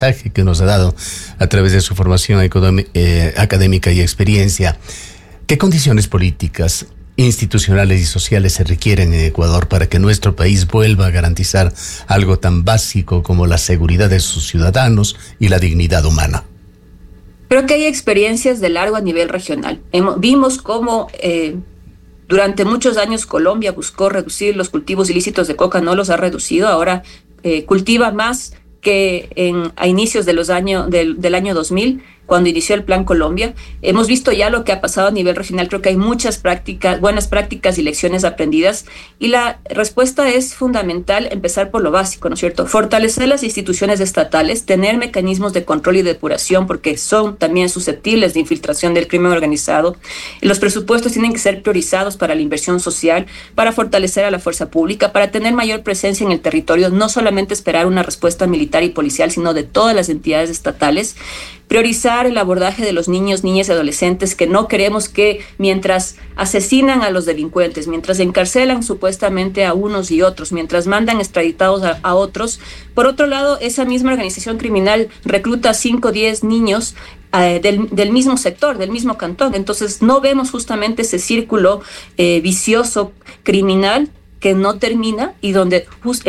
que nos ha dado a través de su formación académica y experiencia. ¿Qué condiciones políticas, institucionales y sociales se requieren en Ecuador para que nuestro país vuelva a garantizar algo tan básico como la seguridad de sus ciudadanos y la dignidad humana? Creo que hay experiencias de largo a nivel regional. Vimos cómo durante muchos años Colombia buscó reducir los cultivos ilícitos de coca, no los ha reducido, ahora cultiva más que a inicios de del año 2000, cuando inició el Plan Colombia. Hemos visto ya lo que ha pasado a nivel regional. Creo que hay muchas buenas prácticas y lecciones aprendidas, y la respuesta es fundamental empezar por lo básico, ¿no es cierto? Fortalecer las instituciones estatales, tener mecanismos de control y depuración, porque son también susceptibles de infiltración del crimen organizado. Los presupuestos tienen que ser priorizados para la inversión social, para fortalecer a la fuerza pública, para tener mayor presencia en el territorio, no solamente esperar una respuesta militar y policial, sino de todas las entidades estatales. Priorizar el abordaje de los niños, niñas y adolescentes, que no queremos que mientras asesinan a los delincuentes, mientras encarcelan supuestamente a unos y otros, mientras mandan extraditados a otros, por otro lado, esa misma organización criminal recluta a 5 o 10 niños del mismo sector, del mismo cantón. Entonces no vemos justamente ese círculo vicioso criminal que no termina, y donde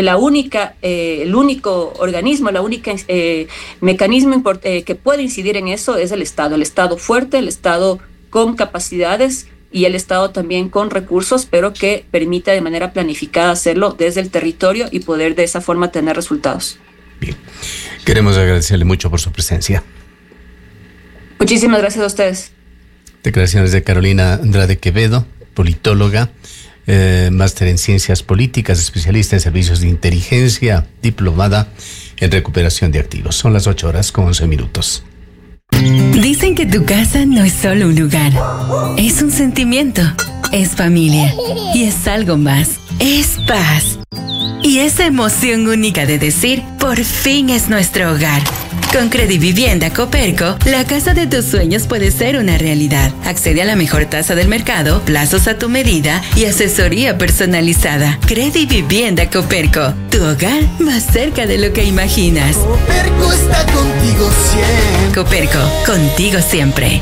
el único organismo, mecanismo que puede incidir en eso es el Estado fuerte, el Estado con capacidades y el Estado también con recursos, pero que permita de manera planificada hacerlo desde el territorio y poder de esa forma tener resultados. Bien, queremos agradecerle mucho por su presencia. Muchísimas gracias a ustedes. Declaraciones de Carolina Andrade Quevedo, politóloga, máster en ciencias políticas, especialista en servicios de inteligencia, diplomada en recuperación de activos. Son las 8:11. Dicen que tu casa no es solo un lugar, es un sentimiento, es familia y es algo más, es paz. Y esa emoción única de decir, por fin es nuestro hogar. Con Credivivienda Coperco, la casa de tus sueños puede ser una realidad. Accede a la mejor tasa del mercado, plazos a tu medida y asesoría personalizada. Credivivienda Coperco, tu hogar más cerca de lo que imaginas. Coperco está contigo siempre. Coperco, contigo siempre.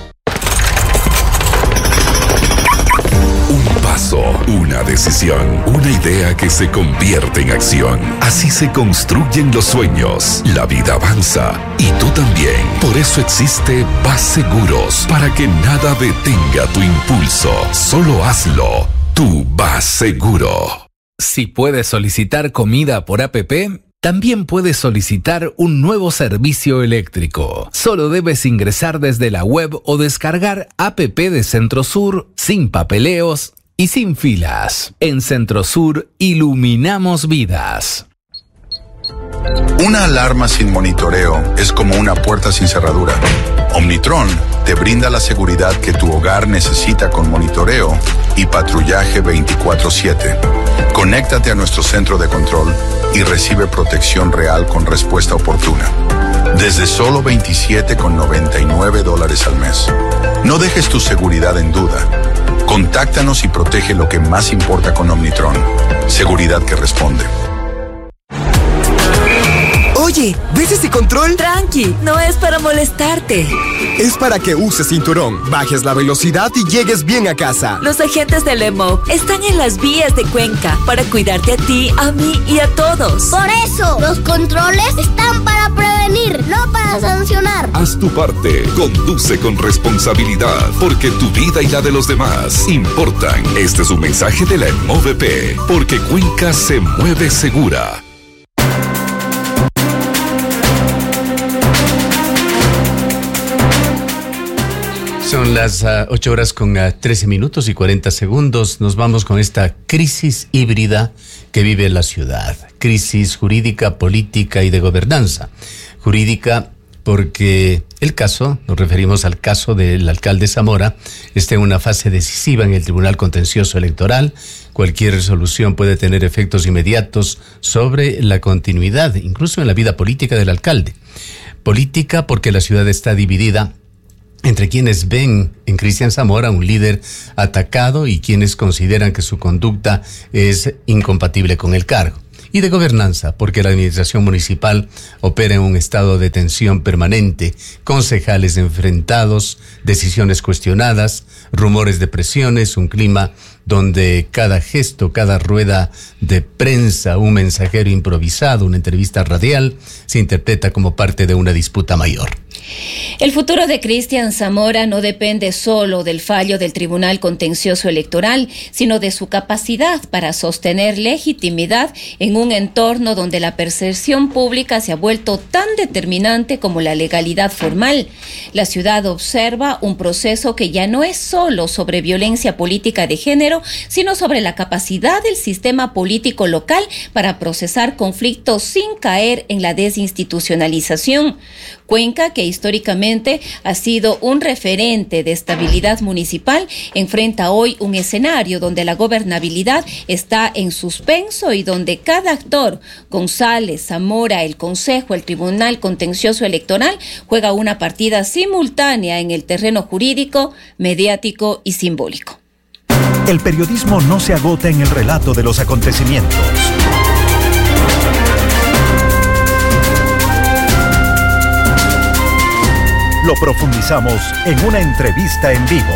Una decisión, una idea que se convierte en acción. Así se construyen los sueños. La vida avanza y tú también. Por eso existe Vas Seguros, para que nada detenga tu impulso. Solo hazlo. Tú vas seguro. Si puedes solicitar comida por APP, también puedes solicitar un nuevo servicio eléctrico. Solo debes ingresar desde la web o descargar APP de Centrosur, sin papeleos y sin filas. En Centrosur iluminamos vidas. Una alarma sin monitoreo es como una puerta sin cerradura. Omnitron te brinda la seguridad que tu hogar necesita con monitoreo y patrullaje 24/7. Conéctate a nuestro centro de control y recibe protección real con respuesta oportuna. Desde solo $27,99 al mes. No dejes tu seguridad en duda. Contáctanos y protege lo que más importa con Omnitron. Seguridad que responde. Oye, ¿ves ese control? Tranqui, no es para molestarte. Es para que uses cinturón, bajes la velocidad y llegues bien a casa. Los agentes del EMOC están en las vías de Cuenca para cuidarte a ti, a mí y a todos. Por eso, los controles están para prevenir, no para sancionar. Haz tu parte, conduce con responsabilidad, porque tu vida y la de los demás importan. Este es un mensaje de la EMOVP, porque Cuenca se mueve segura. Son las 8:13:40. Nos vamos con esta crisis híbrida que vive la ciudad. Crisis jurídica, política y de gobernanza. Jurídica porque nos referimos al caso del alcalde Zamora, está en una fase decisiva en el Tribunal Contencioso Electoral. Cualquier resolución puede tener efectos inmediatos sobre la continuidad, incluso en la vida política del alcalde. Política porque la ciudad está dividida entre quienes ven en Cristian Zamora un líder atacado y quienes consideran que su conducta es incompatible con el cargo. y de gobernanza, porque la administración municipal opera en un estado de tensión permanente, concejales enfrentados, decisiones cuestionadas, rumores de presiones, un clima donde cada gesto, cada rueda de prensa, un mensajero improvisado, una entrevista radial, se interpreta como parte de una disputa mayor. El futuro de Cristian Zamora no depende solo del fallo del Tribunal Contencioso Electoral, sino de su capacidad para sostener legitimidad en un entorno donde la percepción pública se ha vuelto tan determinante como la legalidad formal. La ciudad observa un proceso que ya no es solo sobre violencia política de género, sino sobre la capacidad del sistema político local para procesar conflictos sin caer en la desinstitucionalización. Cuenca, que históricamente ha sido un referente de estabilidad municipal, enfrenta hoy un escenario donde la gobernabilidad está en suspenso y donde cada actor, González, Zamora, el Consejo, el Tribunal Contencioso Electoral, juega una partida simultánea en el terreno jurídico, mediático y simbólico. El periodismo no se agota en el relato de los acontecimientos. Lo profundizamos en una entrevista en vivo.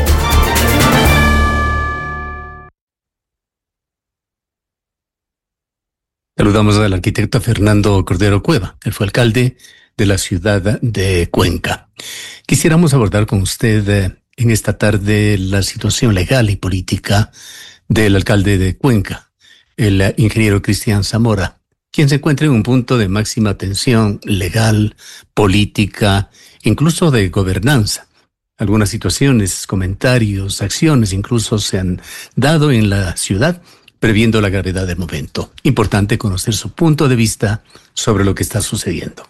Saludamos al arquitecto Fernando Cordero Cueva. Él fue alcalde de la ciudad de Cuenca. Quisiéramos abordar con usted en esta tarde la situación legal y política del alcalde de Cuenca, el ingeniero Cristian Zamora, quien se encuentra en un punto de máxima tensión legal, política, incluso de gobernanza. Algunas situaciones, comentarios, acciones incluso se han dado en la ciudad, previendo la gravedad del momento. Importante conocer su punto de vista sobre lo que está sucediendo.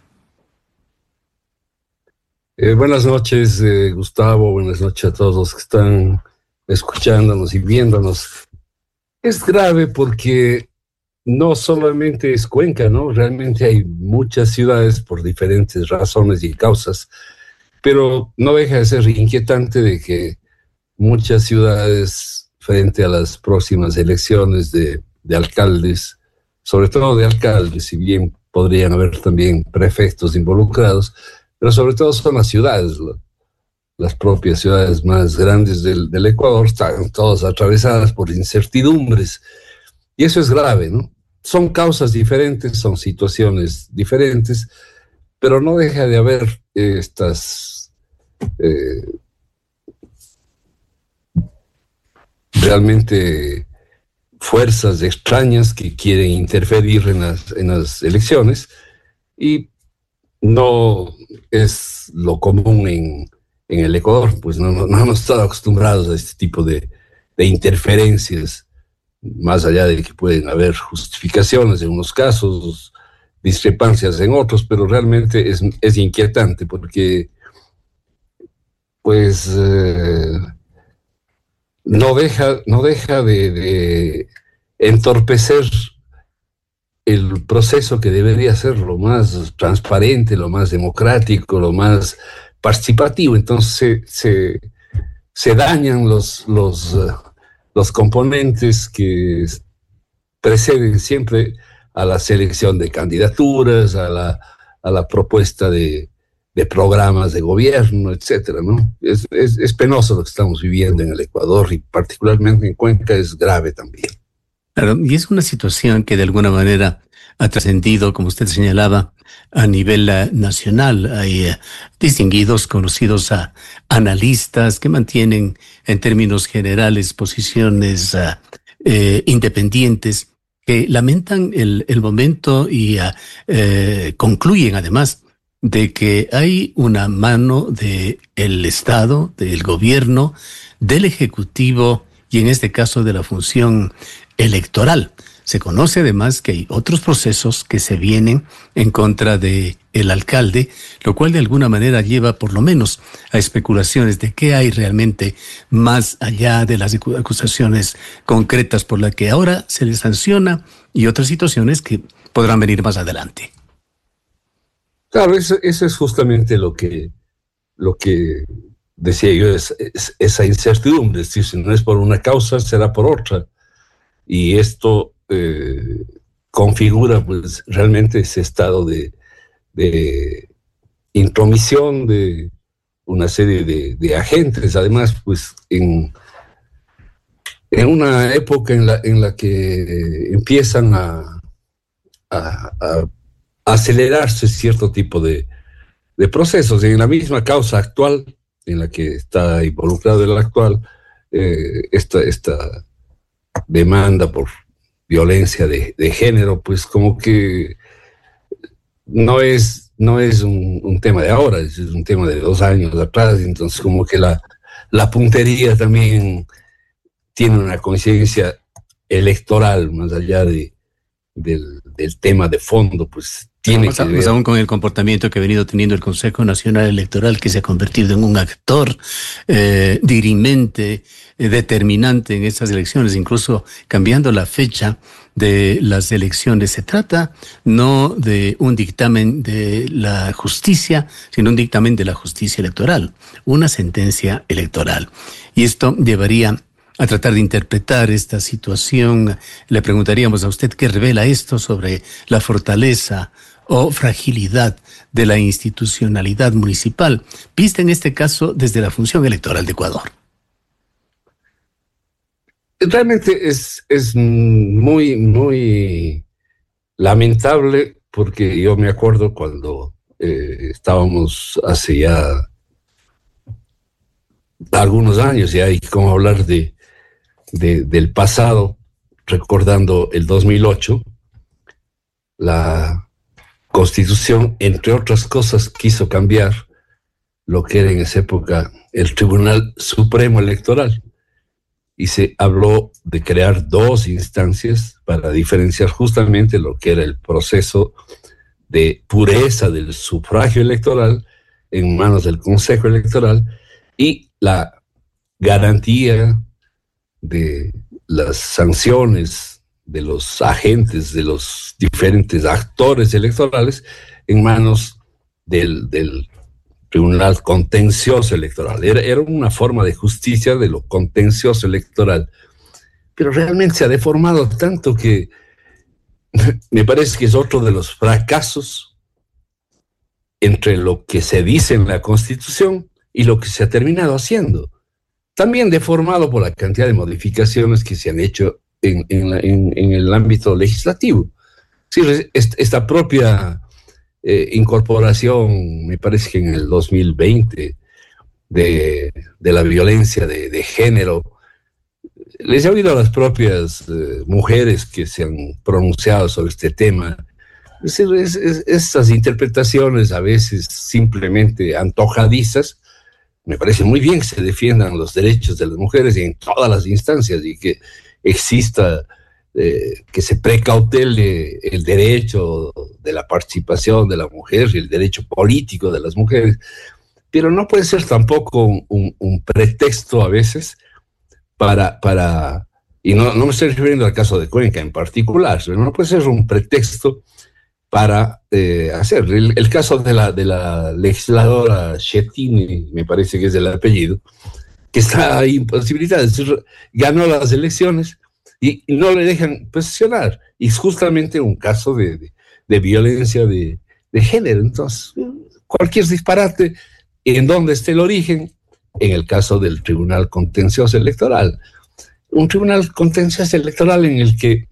Buenas noches, Gustavo. Buenas noches a todos los que están escuchándonos y viéndonos. Es grave porque no solamente es Cuenca, ¿no? Realmente hay muchas ciudades por diferentes razones y causas, pero no deja de ser inquietante de que muchas ciudades, frente a las próximas elecciones de alcaldes, sobre todo de alcaldes, si bien podrían haber también prefectos involucrados, pero sobre todo son las ciudades, las propias ciudades más grandes del Ecuador, están todas atravesadas por incertidumbres. Y eso es grave, ¿no? Son causas diferentes, son situaciones diferentes, pero no deja de haber estas realmente fuerzas extrañas que quieren interferir en las elecciones, y no es lo común en el Ecuador, pues no hemos estado acostumbrados a este tipo de interferencias, más allá de que pueden haber justificaciones en unos casos, discrepancias en otros, pero realmente es inquietante porque pues no deja de entorpecer el proceso que debería ser lo más transparente, lo más democrático, lo más participativo. Entonces se dañan los componentes que preceden siempre a la selección de candidaturas, a la propuesta de programas de gobierno, etcétera, ¿no? Es penoso lo que estamos viviendo en el Ecuador, y particularmente en Cuenca es grave también. Claro, y es una situación que de alguna manera ha trascendido, como usted señalaba, a nivel nacional. Hay distinguidos, conocidos analistas que mantienen en términos generales posiciones independientes, que lamentan el momento y concluyen además de que hay una mano del Estado, del gobierno, del Ejecutivo y en este caso de la función electoral. Se conoce además que hay otros procesos que se vienen en contra del alcalde, lo cual de alguna manera lleva por lo menos a especulaciones de qué hay realmente más allá de las acusaciones concretas por las que ahora se le sanciona, y otras situaciones que podrán venir más adelante. Claro, eso es justamente lo que decía yo, es esa incertidumbre. Es decir, si no es por una causa, será por otra. Y esto configura pues realmente ese estado de intromisión de una serie de agentes, además pues en una época en la que empiezan a acelerarse cierto tipo de procesos. En la misma causa actual en la que está involucrado el actual, esta demanda por violencia de género, pues como que no es un tema de ahora, es un tema de 2 años atrás, entonces como que la puntería también tiene una coincidencia electoral, más allá del tema de fondo, pues tiene que ver. Aún con el comportamiento que ha venido teniendo el Consejo Nacional Electoral, que se ha convertido en un actor dirimente, determinante en estas elecciones, incluso cambiando la fecha de las elecciones. Se trata no de un dictamen de la justicia, sino un dictamen de la justicia electoral, una sentencia electoral. Y esto llevaría a tratar de interpretar esta situación. Le preguntaríamos a usted qué revela esto sobre la fortaleza o fragilidad de la institucionalidad municipal, vista en este caso desde la función electoral de Ecuador. Realmente es muy, muy lamentable, porque yo me acuerdo cuando estábamos hace ya algunos años, y hay como hablar del pasado, recordando el 2008, la Constitución, entre otras cosas, quiso cambiar lo que era en esa época el Tribunal Supremo Electoral, y se habló de crear 2 instancias para diferenciar justamente lo que era el proceso de pureza del sufragio electoral en manos del Consejo Electoral y la garantía de las sanciones de los agentes, de los diferentes actores electorales en manos del Tribunal Contencioso Electoral. Era una forma de justicia de lo contencioso electoral, pero realmente se ha deformado tanto que me parece que es otro de los fracasos entre lo que se dice en la Constitución y lo que se ha terminado haciendo. También deformado por la cantidad de modificaciones que se han hecho en el ámbito legislativo. Sí, esta propia incorporación, me parece que en el 2020, de la violencia de género, les he oído a las propias mujeres que se han pronunciado sobre este tema. Es decir, estas interpretaciones a veces simplemente antojadizas. Me parece muy bien que se defiendan los derechos de las mujeres en todas las instancias y que exista, que se precautele el derecho de la participación de la mujer y el derecho político de las mujeres, pero no puede ser tampoco un pretexto a veces para y no me estoy refiriendo al caso de Cuenca en particular, pero no puede ser un pretexto para hacer. El caso de la legisladora Schettini, me parece que es el apellido, que está imposibilitada, es decir, ganó las elecciones y no le dejan posicionar. Y es justamente un caso de violencia de género. Entonces, cualquier disparate, en donde esté el origen, en el caso del Tribunal Contencioso Electoral. Un Tribunal Contencioso Electoral en el que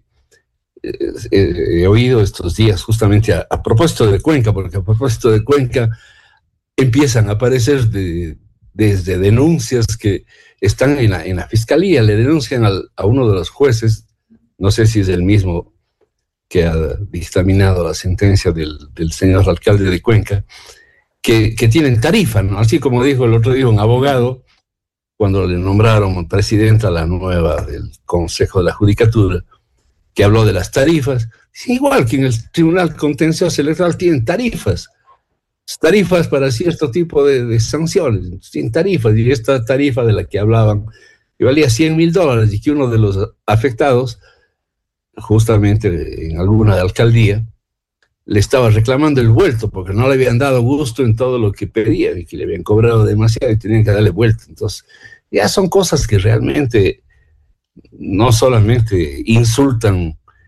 he oído estos días justamente a propósito de Cuenca, porque a propósito de Cuenca empiezan a aparecer desde denuncias que están en la fiscalía, le denuncian a uno de los jueces, no sé si es el mismo que ha dictaminado la sentencia del señor alcalde de Cuenca, que tienen tarifa, ¿no? Así como dijo el otro día un abogado, cuando le nombraron presidenta la nueva del Consejo de la Judicatura, que habló de las tarifas. Es igual que en el Tribunal Contencioso Electoral tienen tarifas para cierto tipo de sanciones, tienen tarifas, y esta tarifa de la que hablaban, que valía $100,000, y que uno de los afectados, justamente en alguna alcaldía, le estaba reclamando el vuelto, porque no le habían dado gusto en todo lo que pedía, y que le habían cobrado demasiado y tenían que darle vuelta. Entonces, ya son cosas que realmente no solamente insultan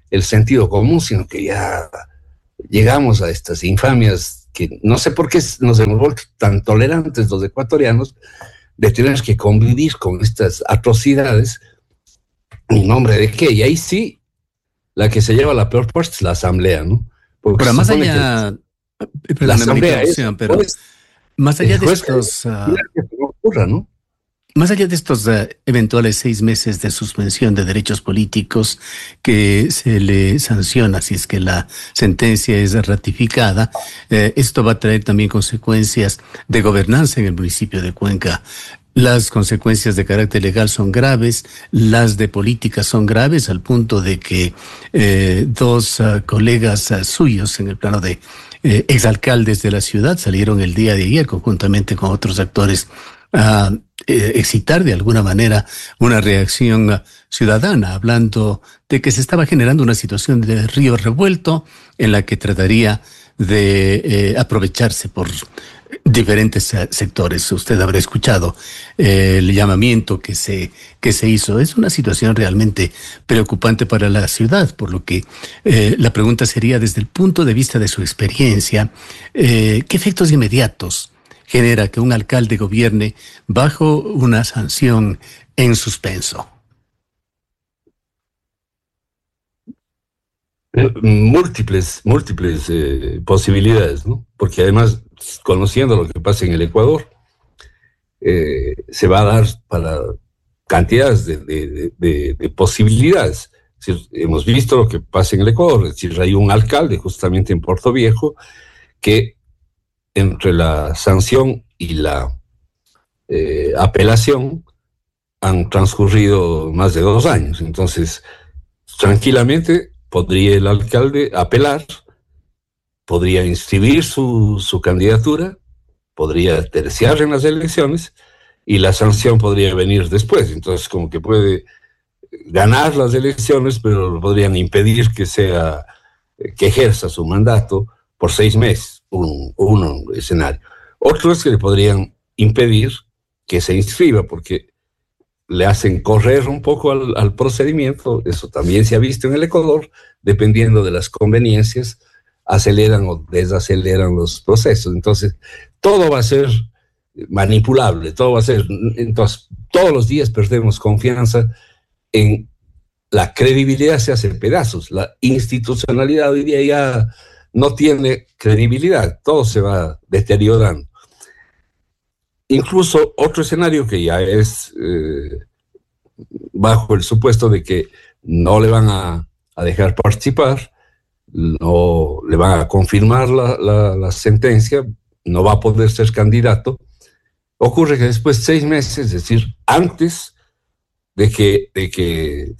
el sentido común, sino que ya llegamos a estas infamias que no sé por qué nos hemos vuelto tan tolerantes los ecuatorianos de tener que convivir con estas atrocidades en nombre de qué. Y ahí sí, la que se lleva la peor parte es la asamblea, ¿no? Porque pero más allá, la asamblea pero más allá de estos... ¿no? Más allá de estos eventuales 6 meses de suspensión de derechos políticos que se le sanciona si es que la sentencia es ratificada, esto va a traer también consecuencias de gobernanza en el municipio de Cuenca. Las consecuencias de carácter legal son graves, las de política son graves, al punto de que 2 colegas suyos en el plano de exalcaldes de la ciudad salieron el día de ayer conjuntamente con otros actores a excitar de alguna manera una reacción ciudadana, hablando de que se estaba generando una situación de río revuelto en la que trataría de aprovecharse por diferentes sectores. Usted habrá escuchado el llamamiento que se hizo. Es una situación realmente preocupante para la ciudad, por lo que la pregunta sería, desde el punto de vista de su experiencia, ¿qué efectos inmediatos genera que un alcalde gobierne bajo una sanción en suspenso? Múltiples posibilidades, ¿no? Porque además, conociendo lo que pasa en el Ecuador, se va a dar para cantidades de posibilidades. Es decir, hemos visto lo que pasa en el Ecuador, es decir, hay un alcalde justamente en Puerto Viejo que entre la sanción y la apelación han transcurrido más de 2 años. Entonces, tranquilamente podría el alcalde apelar, podría inscribir su candidatura, podría terciar en las elecciones y la sanción podría venir después. Entonces, como que puede ganar las elecciones, pero podrían impedir que ejerza su mandato por 6 meses. Un escenario. Otro es que le podrían impedir que se inscriba porque le hacen correr un poco al procedimiento. Eso también se ha visto en el Ecuador, dependiendo de las conveniencias, aceleran o desaceleran los procesos. Entonces, todo va a ser manipulable, entonces, todos los días perdemos confianza en la credibilidad, se hace pedazos, la institucionalidad hoy día ya no tiene credibilidad, todo se va deteriorando. Incluso otro escenario que ya es bajo el supuesto de que no le van a dejar participar, no le van a confirmar la sentencia, no va a poder ser candidato. Ocurre que después de 6 meses, es decir, antes de que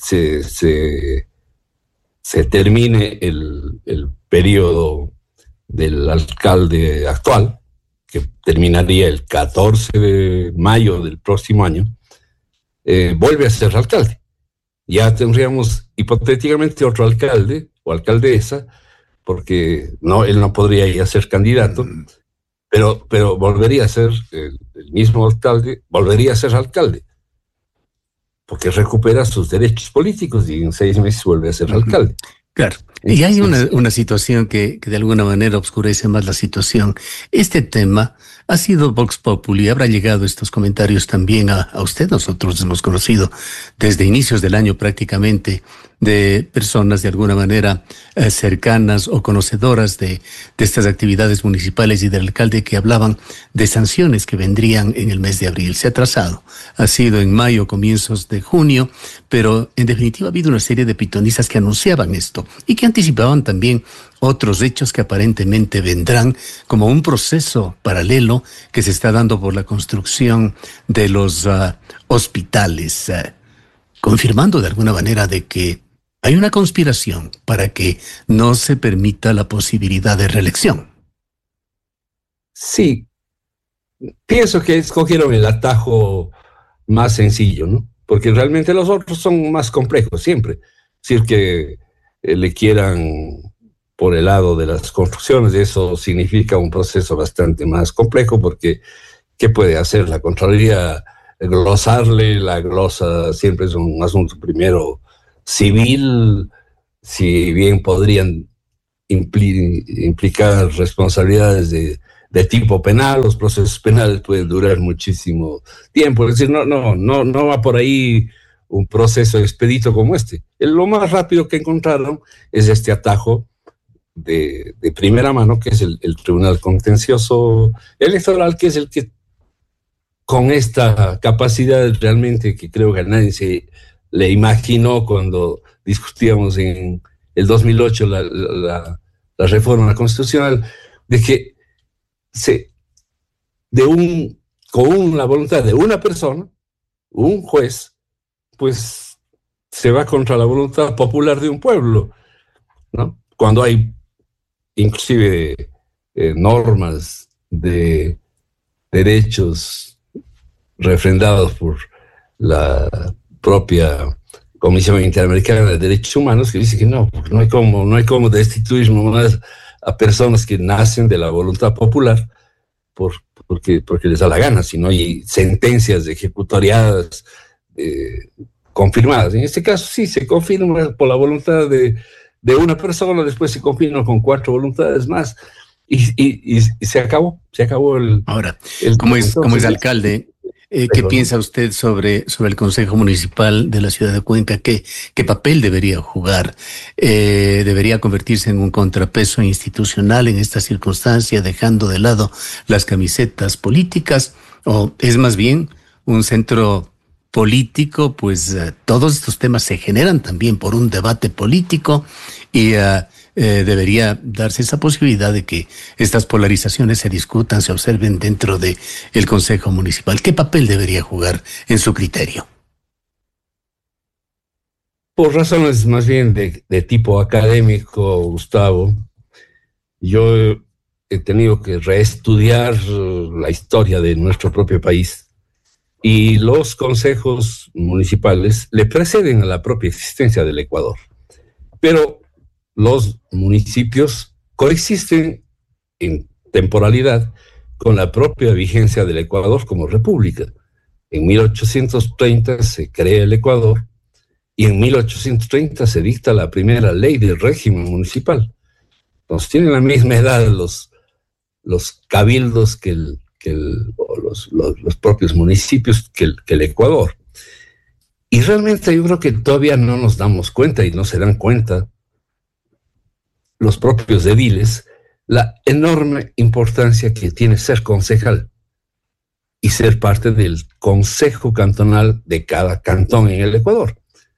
se termine el periodo del alcalde actual, que terminaría el 14 de mayo del próximo año, vuelve a ser alcalde. Ya tendríamos hipotéticamente otro alcalde o alcaldesa, porque él no podría ya ser candidato, pero volvería a ser el mismo alcalde, volvería a ser alcalde, porque recupera sus derechos políticos y en 6 meses vuelve a ser alcalde. Claro, y hay una situación que de alguna manera oscurece más la situación. Este tema ha sido Vox Populi, habrá llegado estos comentarios también a usted. Nosotros hemos conocido desde inicios del año prácticamente de personas de alguna manera cercanas o conocedoras de estas actividades municipales y del alcalde que hablaban de sanciones que vendrían en el mes de abril. Se ha atrasado, ha sido en mayo, comienzos de junio, pero en definitiva ha habido una serie de pitonisas que anunciaban esto y que anticipaban también otros hechos que aparentemente vendrán como un proceso paralelo que se está dando por la construcción de los hospitales, confirmando de alguna manera de que hay una conspiración para que no se permita la posibilidad de reelección. Sí, pienso que escogieron el atajo más sencillo, ¿no? Porque realmente los otros son más complejos siempre. Es decir, que le quieran por el lado de las construcciones, eso significa un proceso bastante más complejo, porque ¿qué puede hacer la Contraloría? Glosarle, la glosa siempre es un asunto primero civil, si bien podrían implicar responsabilidades de tipo penal, los procesos penales pueden durar muchísimo tiempo. Es decir, no va por ahí un proceso expedito como este. Lo más rápido que encontraron es este atajo de primera mano, que es el Tribunal Contencioso Electoral, que es el que, con esta capacidad realmente que creo que a nadie se le imaginó cuando discutíamos en el 2008 la reforma constitucional, de que con la voluntad de una persona, un juez, pues se va contra la voluntad popular de un pueblo, ¿no? Cuando hay inclusive normas de derechos refrendados por la propia Comisión Interamericana de Derechos Humanos, que dice que no hay como destituir nomás a personas que nacen de la voluntad popular porque les da la gana, si no hay sentencias ejecutoriadas confirmadas. En este caso sí se confirma por la voluntad de una persona, después se confirma con 4 voluntades más y se acabó el... Ahora, como es alcalde, ¿qué piensa usted sobre el Consejo Municipal de la ciudad de Cuenca? ¿Qué papel debería jugar? ¿Debería convertirse en un contrapeso institucional en esta circunstancia, dejando de lado las camisetas políticas? ¿O es más bien un centro político? Pues todos estos temas se generan también por un debate político y debería darse esa posibilidad de que estas polarizaciones se discutan, se observen dentro del Consejo Municipal. ¿Qué papel debería jugar en su criterio? Por razones más bien de tipo académico, Gustavo, yo he tenido que reestudiar la historia de nuestro propio país, y los consejos municipales le preceden a la propia existencia del Ecuador. Pero los municipios coexisten en temporalidad con la propia vigencia del Ecuador como república. En 1830 se crea el Ecuador y en 1830 se dicta la primera ley del régimen municipal. Entonces tienen la misma edad los cabildos los propios municipios que el Ecuador. Y realmente yo creo que todavía no nos damos cuenta y no se dan cuenta los propios ediles la enorme importancia que tiene ser concejal y ser parte del consejo cantonal de cada cantón en el Ecuador.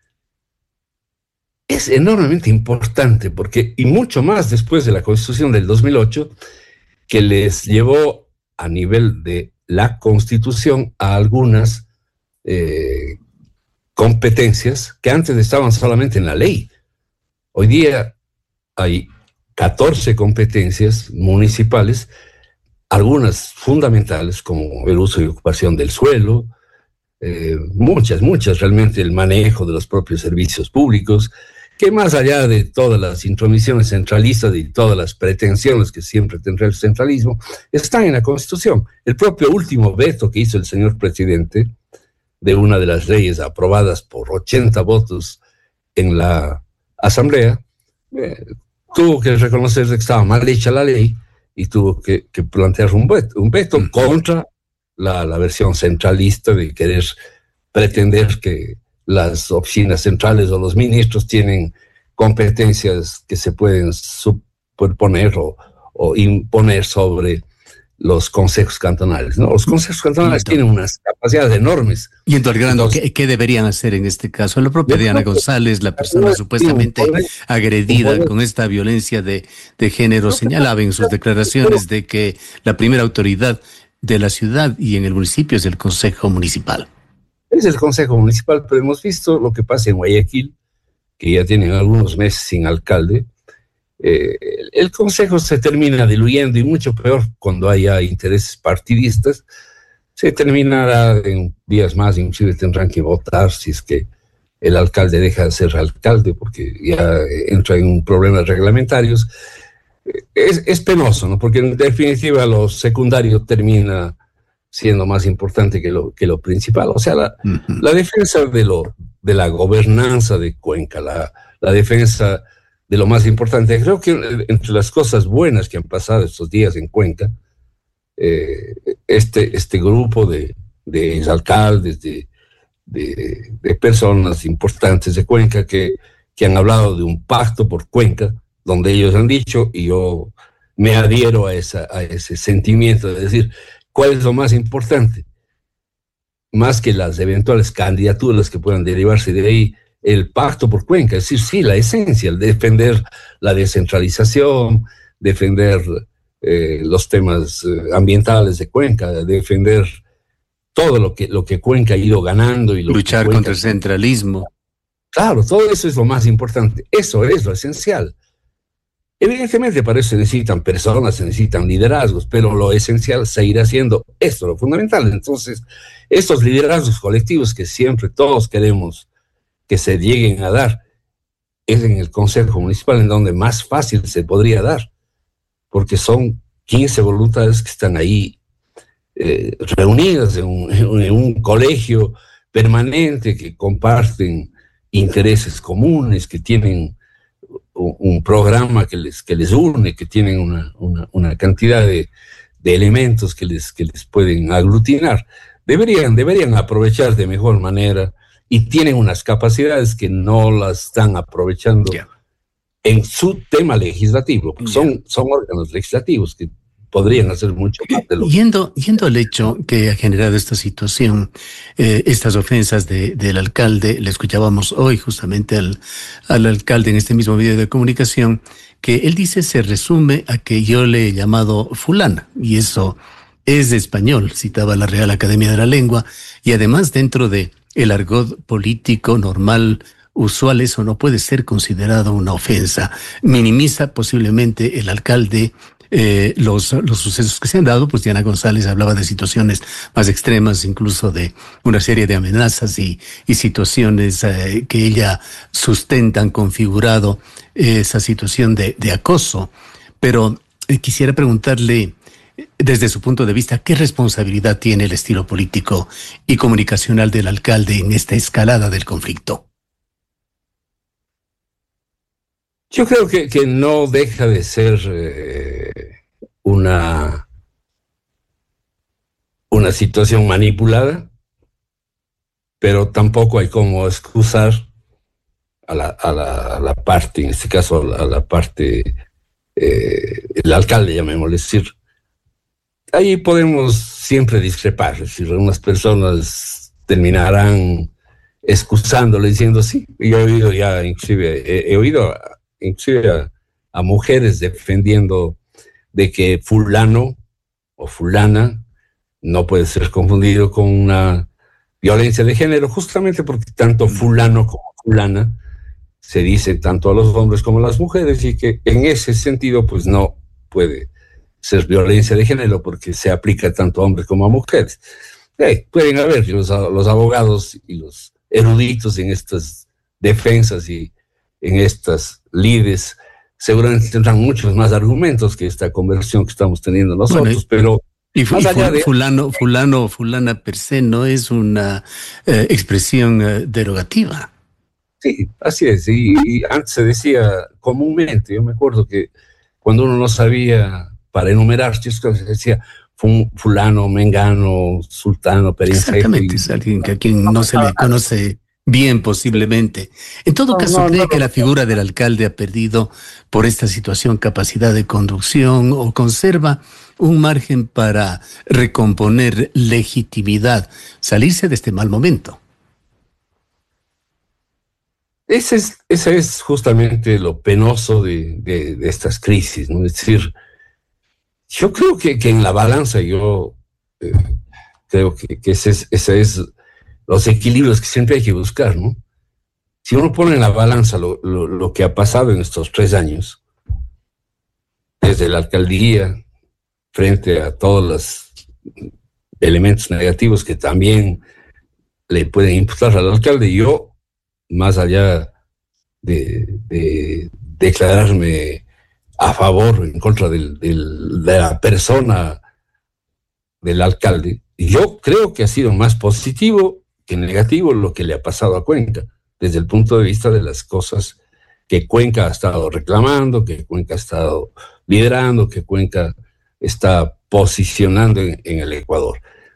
Es enormemente importante porque, y mucho más después de la Constitución del 2008, que les llevó a nivel de la Constitución a algunas competencias que antes estaban solamente en la ley. Hoy día hay 14 competencias municipales, algunas fundamentales como el uso y ocupación del suelo, muchas realmente, el manejo de los propios servicios públicos, que más allá de todas las intromisiones centralistas y todas las pretensiones que siempre tendrá el centralismo, están en la Constitución. El propio último veto que hizo el señor presidente de una de las leyes aprobadas por 80 votos en la Asamblea, tuvo que reconocer que estaba mal hecha la ley y tuvo que plantear un veto contra la versión centralista de querer pretender que las oficinas centrales o los ministros tienen competencias que se pueden superponer o imponer sobre los consejos cantonales, ¿no? Los consejos cantonales tienen unas capacidades enormes. Yendo al grano, ¿qué deberían hacer en este caso? La propia Diana González, la persona supuestamente agredida con esta violencia de género, señalaba en sus declaraciones de que la primera autoridad de la ciudad y en el municipio es el Consejo Municipal. Es el Consejo Municipal, pero hemos visto lo que pasa en Guayaquil, que ya tienen algunos meses sin alcalde. El Consejo se termina diluyendo, y mucho peor cuando haya intereses partidistas. Se terminará en días más, inclusive tendrán que votar si es que el alcalde deja de ser alcalde, porque ya entra en problemas reglamentarios. Es penoso, ¿no? Porque en definitiva lo secundario termina siendo más importante que lo principal. O sea, la defensa de la gobernanza de Cuenca, la defensa de lo más importante. Creo que entre las cosas buenas que han pasado estos días en Cuenca, este grupo de exalcaldes, de personas importantes de Cuenca que han hablado de un pacto por Cuenca, donde ellos han dicho, y yo me adhiero a ese sentimiento de decir, ¿cuál es lo más importante? Más que las eventuales candidaturas que puedan derivarse de ahí, el pacto por Cuenca, es decir, sí, la esencia, el defender la descentralización, defender los temas ambientales de Cuenca, defender todo lo que Cuenca ha ido ganando. Y luchar contra el centralismo. Claro, todo eso es lo más importante, eso es lo esencial. Evidentemente para eso se necesitan personas, se necesitan liderazgos, pero lo esencial seguirá siendo esto, lo fundamental. Entonces, estos liderazgos colectivos que siempre todos queremos que se lleguen a dar, es en el Consejo Municipal en donde más fácil se podría dar, porque son 15 voluntades que están ahí reunidas en un colegio permanente, que comparten intereses comunes, que tienen un programa que les une, que tienen una cantidad de elementos que les pueden aglutinar. Deberían aprovechar de mejor manera, y tienen unas capacidades que no las están aprovechando en su tema legislativo, porque son órganos legislativos que podrían hacer mucho más de lo Yendo al hecho que ha generado esta situación, estas ofensas del alcalde, le escuchábamos hoy justamente al alcalde en este mismo medio de comunicación, que él dice se resume a que yo le he llamado fulana, y eso es de español, citaba la Real Academia de la Lengua, y además dentro de el argot político normal, usual, eso no puede ser considerado una ofensa. Minimiza posiblemente el alcalde los sucesos que se han dado. Pues Diana González hablaba de situaciones más extremas, incluso de una serie de amenazas y situaciones que ella sustenta, han configurado esa situación de acoso. Pero quisiera preguntarle, desde su punto de vista, ¿qué responsabilidad tiene el estilo político y comunicacional del alcalde en esta escalada del conflicto? Yo creo que no deja de ser una situación manipulada, pero tampoco hay como excusar a la parte, en este caso a la parte, el alcalde, llamémosle, decir, ahí podemos siempre discrepar, es decir, unas personas terminarán excusándole, diciendo sí. Yo he oído ya, inclusive a mujeres defendiendo de que fulano o fulana no puede ser confundido con una violencia de género, justamente porque tanto fulano como fulana se dice tanto a los hombres como a las mujeres, y que en ese sentido pues no puede ser violencia de género porque se aplica tanto a hombres como a mujeres. Pueden haber los abogados y los eruditos en estas defensas y en estas lides, seguramente tendrán muchos más argumentos que esta conversación que estamos teniendo nosotros, pero más allá de fulana per se no es una expresión derogativa. Sí, así es, y antes se decía comúnmente, yo me acuerdo que cuando uno no sabía para enumerar, se decía fulano, mengano, sultano, perencejo. Exactamente, es alguien a quien no se le conoce bien, posiblemente. En todo caso, ¿cree que la figura del alcalde ha perdido por esta situación capacidad de conducción, o conserva un margen para recomponer legitimidad, salirse de este mal momento? Ese es justamente lo penoso de estas crisis, ¿no? Es decir, yo creo que en la balanza, yo creo que ese es los equilibrios que siempre hay que buscar, ¿no? Si uno pone en la balanza lo que ha pasado en estos 3 años, desde la alcaldía, frente a todos los elementos negativos que también le pueden imputar al alcalde, yo, más allá de declararme a favor o en contra de la persona del alcalde, yo creo que ha sido más positivo que negativo lo que le ha pasado a Cuenca, desde el punto de vista de las cosas que Cuenca ha estado reclamando, que Cuenca ha estado liderando, que Cuenca está posicionando en el Ecuador.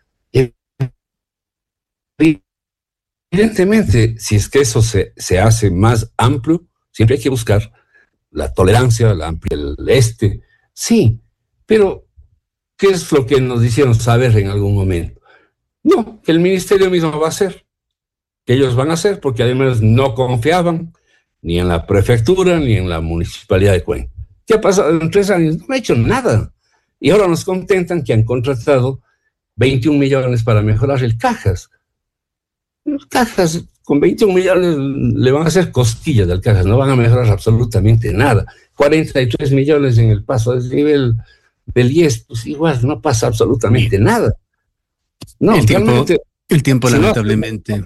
Evidentemente, si es que eso se hace más amplio, siempre hay que buscar la tolerancia, el sí, pero ¿qué es lo que nos hicieron saber en algún momento? No, que el ministerio mismo va a hacer, que ellos van a hacer, porque además no confiaban ni en la prefectura ni en la municipalidad de Cuenca. ¿Qué ha pasado en 3 años? No ha hecho nada. Y ahora nos contentan que han contratado 21 millones para mejorar el Cajas. Los Cajas, con 21 millones le van a hacer cosquillas del Cajas, no van a mejorar absolutamente nada. 43 millones en el paso a desnivel del IES, pues igual no pasa absolutamente nada. No, el tiempo lamentablemente.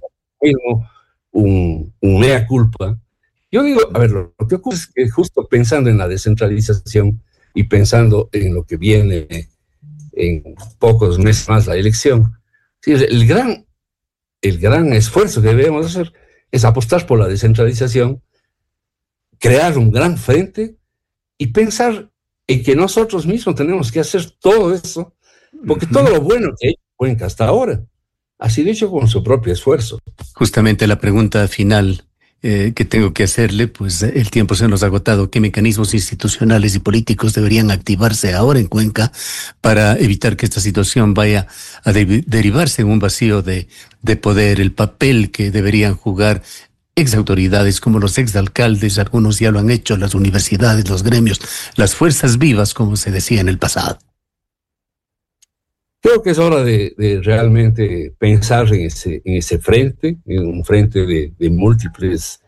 Un mea culpa. Yo digo, a ver, lo que ocurre es que justo pensando en la descentralización y pensando en lo que viene en pocos meses más la elección, ¿sí? el gran esfuerzo que debemos hacer es apostar por la descentralización, crear un gran frente y pensar en que nosotros mismos tenemos que hacer todo eso, porque todo lo bueno que hay en Cuenca hasta ahora ha sido hecho con su propio esfuerzo. Justamente la pregunta final que tengo que hacerle, pues el tiempo se nos ha agotado. ¿Qué mecanismos institucionales y políticos deberían activarse ahora en Cuenca para evitar que esta situación vaya a derivarse en un vacío de poder? El papel que deberían jugar exautoridades como los exalcaldes, algunos ya lo han hecho, las universidades, los gremios, las fuerzas vivas, como se decía en el pasado. Creo que es hora de realmente pensar en ese frente, en un frente de múltiples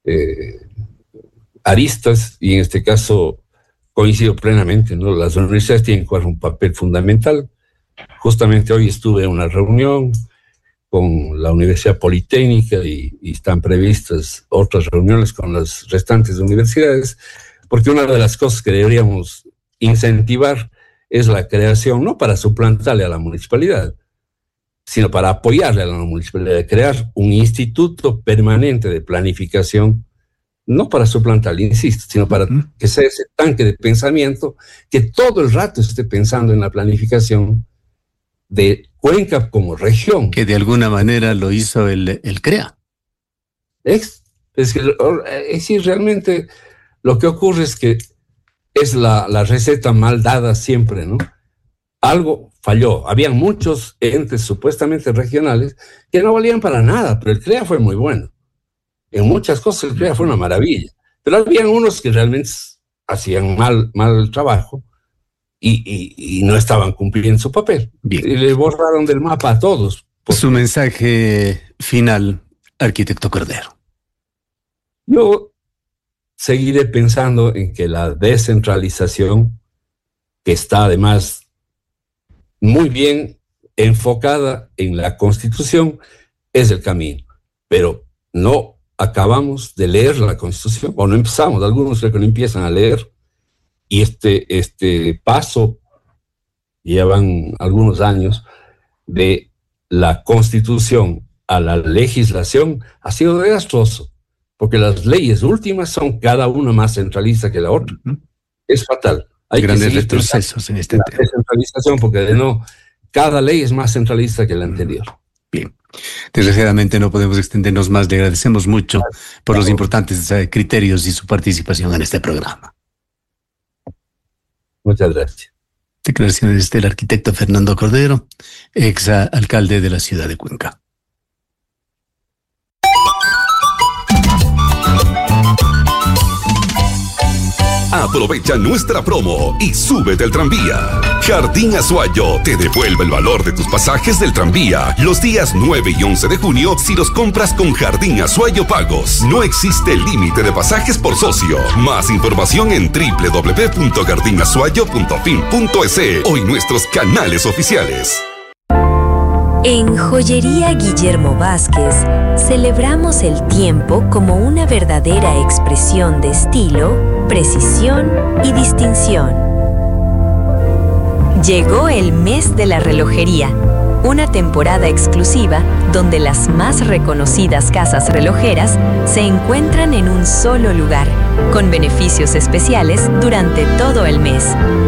aristas, y en este caso coincido plenamente, ¿no? Las universidades tienen que jugar un papel fundamental. Justamente hoy estuve en una reunión con la Universidad Politécnica y están previstas otras reuniones con las restantes universidades, porque una de las cosas que deberíamos incentivar es la creación, no para suplantarle a la municipalidad, sino para apoyarle a la municipalidad, de crear un instituto permanente de planificación, no para suplantarle, insisto, sino para que sea ese tanque de pensamiento, que todo el rato esté pensando en la planificación de Cuenca como región. Que de alguna manera lo hizo el CREA. Es decir, realmente lo que ocurre es que es la receta mal dada siempre, ¿no? Algo falló. Habían muchos entes supuestamente regionales que no valían para nada, pero el CREA fue muy bueno. En muchas cosas el CREA fue una maravilla. Pero habían unos que realmente hacían mal el trabajo y no estaban cumpliendo su papel. Bien. Y le borraron del mapa a todos. Su mensaje final, arquitecto Cordero. Yo seguiré pensando en que la descentralización, que está además muy bien enfocada en la Constitución, es el camino. Pero no acabamos de leer la Constitución, o no empezamos, algunos creo que no empiezan a leer, y este paso, llevan algunos años, de la Constitución a la legislación ha sido desastroso. Porque las leyes últimas son cada una más centralista que la otra. Es fatal. Hay grandes retrocesos en este tema. Descentralización, porque cada ley es más centralista que la anterior. Bien. Desgraciadamente no podemos extendernos más. Le agradecemos mucho por los importantes criterios y su participación en este programa. Muchas gracias. Declaraciones del arquitecto Fernando Cordero, ex alcalde de la ciudad de Cuenca. Aprovecha nuestra promo y súbete al tranvía. Jardín Azuayo te devuelve el valor de tus pasajes del tranvía los días 9 y 11 de junio si los compras con Jardín Azuayo Pagos. No existe límite de pasajes por socio. Más información en www.jardinazuayo.fin.es o en nuestros canales oficiales. En Joyería Guillermo Vázquez celebramos el tiempo como una verdadera expresión de estilo, precisión y distinción. Llegó el mes de la relojería, una temporada exclusiva donde las más reconocidas casas relojeras se encuentran en un solo lugar. con beneficios especiales durante todo el mes.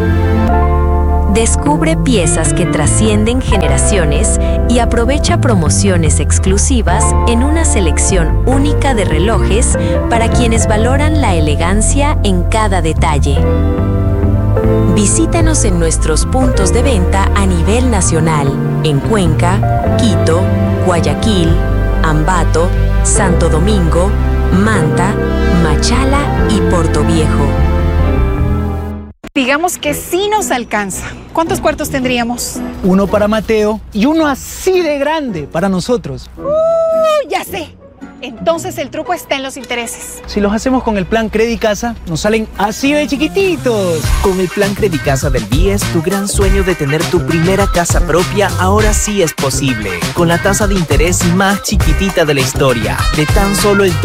Descubre piezas que trascienden generaciones y aprovecha promociones exclusivas en una selección única de relojes para quienes valoran la elegancia en cada detalle. Visítanos en nuestros puntos de venta a nivel nacional, en Cuenca, Quito, Guayaquil, Ambato, Santo Domingo, Manta, Machala y Portoviejo. Digamos que sí nos alcanza. ¿Cuántos cuartos tendríamos? Uno para Mateo y uno así de grande para nosotros. Ya sé. Entonces el truco está en los intereses. Si los hacemos con el plan Credicasa, nos salen así de chiquititos. Con el plan Credicasa del BIES, tu gran sueño de tener tu primera casa propia ahora sí es posible. Con la tasa de interés más chiquitita de la historia, de tan solo el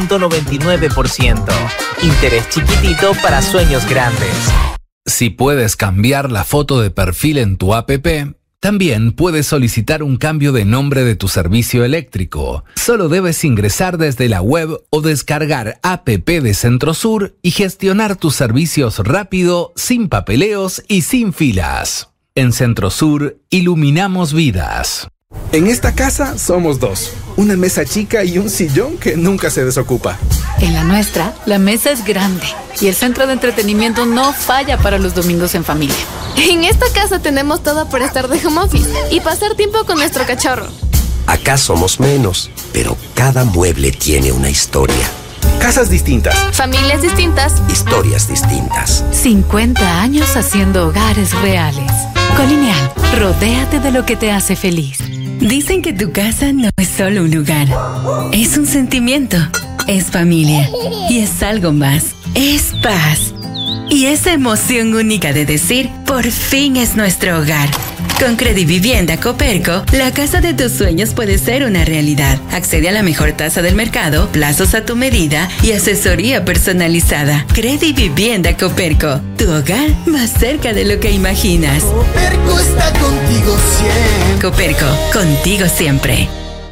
2.99%. Interés chiquitito para sueños grandes. Si puedes cambiar la foto de perfil en tu APP, también puedes solicitar un cambio de nombre de tu servicio eléctrico. Solo debes ingresar desde la web o descargar APP de Centrosur y gestionar tus servicios rápido, sin papeleos y sin filas. En Centrosur, iluminamos vidas. En esta casa somos dos. Una mesa chica y un sillón que nunca se desocupa. En la nuestra, la mesa es grande y el centro de entretenimiento no falla para los domingos en familia. En esta casa tenemos todo para estar de home office y pasar tiempo con nuestro cachorro. Acá somos menos, pero cada mueble tiene una historia. Casas distintas. Familias distintas. Historias distintas. 50 años haciendo hogares reales. Colineal, rodéate de lo que te hace feliz. Dicen que tu casa no es solo un lugar, es un sentimiento, es familia y es algo más, es paz. Y esa emoción única de decir, por fin es nuestro hogar. Con Credivivienda Coperco, la casa de tus sueños puede ser una realidad. Accede a la mejor tasa del mercado, plazos a tu medida y asesoría personalizada. Credivivienda Coperco, tu hogar más cerca de lo que imaginas. Coperco está contigo siempre. Coperco, contigo siempre.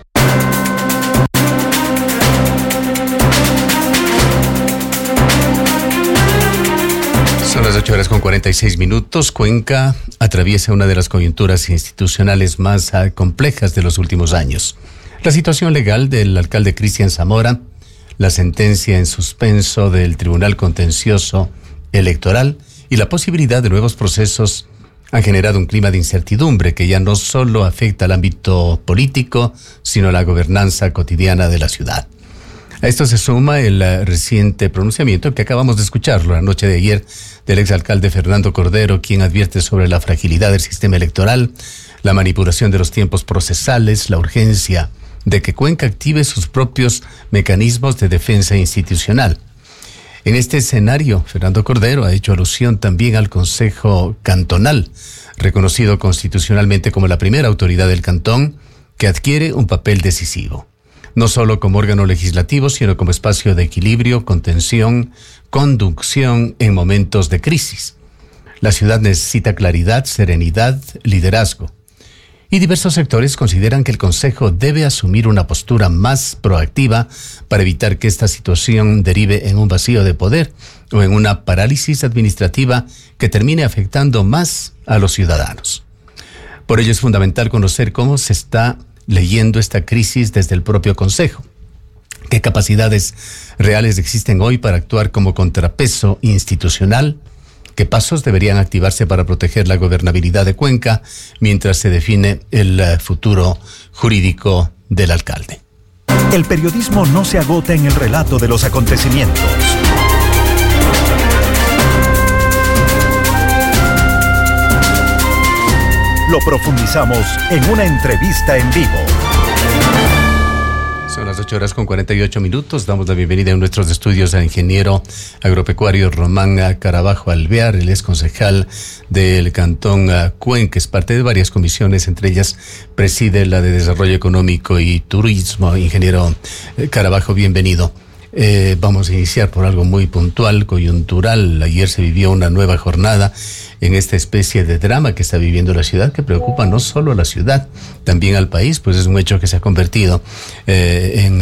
Son las 8:46. Cuenca atraviesa una de las coyunturas institucionales más complejas de los últimos años. La situación legal del alcalde Cristian Zamora, la sentencia en suspenso del Tribunal Contencioso Electoral y la posibilidad de nuevos procesos han generado un clima de incertidumbre que ya no solo afecta al ámbito político, sino a la gobernanza cotidiana de la ciudad. A esto se suma el reciente pronunciamiento que acabamos de escucharlo la noche de ayer del exalcalde Fernando Cordero, quien advierte sobre la fragilidad del sistema electoral, la manipulación de los tiempos procesales, la urgencia de que Cuenca active sus propios mecanismos de defensa institucional. En este escenario, Fernando Cordero ha hecho alusión también al Consejo Cantonal, reconocido constitucionalmente como la primera autoridad del cantón, que adquiere un papel decisivo. No solo como órgano legislativo, sino como espacio de equilibrio, contención, conducción en momentos de crisis. La ciudad necesita claridad, serenidad, liderazgo. Y diversos sectores consideran que el Consejo debe asumir una postura más proactiva para evitar que esta situación derive en un vacío de poder o en una parálisis administrativa que termine afectando más a los ciudadanos. Por ello es fundamental conocer cómo se está leyendo esta crisis desde el propio Consejo. ¿Qué capacidades reales existen hoy para actuar como contrapeso institucional? ¿Qué pasos deberían activarse para proteger la gobernabilidad de Cuenca mientras se define el futuro jurídico del alcalde? El periodismo no se agota en el relato de los acontecimientos. Lo profundizamos en una entrevista en vivo. Son las 8:48. Damos la bienvenida en nuestros estudios al ingeniero agropecuario Román Carabajo Alvear. Él es concejal del Cantón Cuenca, es parte de varias comisiones, entre ellas preside la de Desarrollo Económico y Turismo. Ingeniero Carabajo, bienvenido. Vamos a iniciar por algo muy puntual, coyuntural. Ayer se vivió una nueva jornada en esta especie de drama que está viviendo la ciudad, que preocupa no solo a la ciudad, también al país, pues es un hecho que se ha convertido en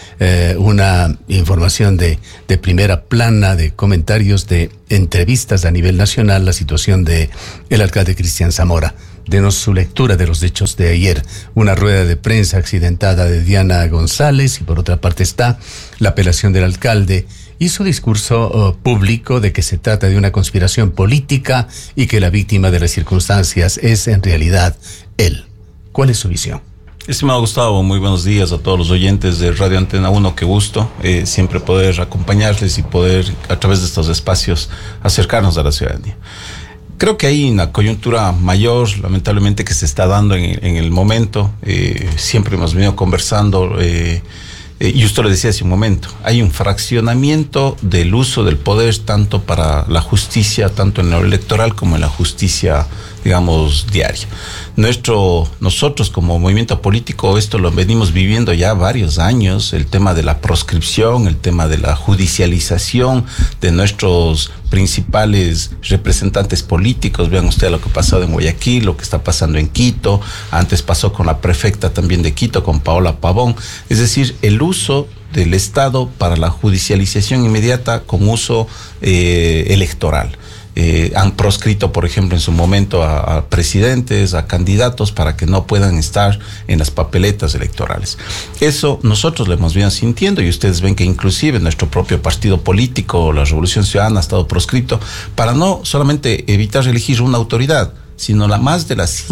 una información de primera plana, de comentarios, de entrevistas a nivel nacional, la situación de el alcalde Cristian Zamora. Denos su lectura de los hechos de ayer. Una rueda de prensa accidentada de Diana González, y por otra parte está la apelación del alcalde y su discurso público de que se trata de una conspiración política y que la víctima de las circunstancias es en realidad él. ¿Cuál es su visión? Estimado Gustavo, muy buenos días a todos los oyentes de Radio Antena 1, qué gusto siempre poder acompañarles y poder a través de estos espacios acercarnos a la ciudadanía. Creo que hay una coyuntura mayor, lamentablemente, que se está dando en el momento. Siempre hemos venido conversando, y usted lo decía hace un momento, hay un fraccionamiento del uso del poder tanto para la justicia, tanto en lo electoral como en la justicia, digamos, diaria. Nosotros como movimiento político esto lo venimos viviendo ya varios años, el tema de la proscripción, el tema de la judicialización de nuestros principales representantes políticos. Vean ustedes lo que ha pasado en Guayaquil, lo que está pasando en Quito, antes pasó con la prefecta también de Quito, con Paola Pavón. Es decir, el uso del Estado para la judicialización inmediata con uso electoral. Han proscrito, por ejemplo, en su momento a presidentes, a candidatos, para que no puedan estar en las papeletas electorales. Eso nosotros lo hemos venido sintiendo, y ustedes ven que inclusive nuestro propio partido político, la Revolución Ciudadana, ha estado proscrito para no solamente evitar elegir una autoridad, sino la más de las